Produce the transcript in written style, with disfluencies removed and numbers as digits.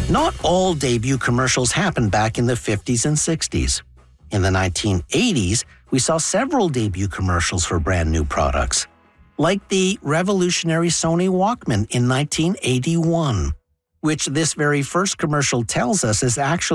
Not all debut commercials happened back in the 50s and 60s. In the 1980s, we saw several debut commercials for brand new products, like the revolutionary Sony Walkman in 1981, which this very first commercial tells us is actually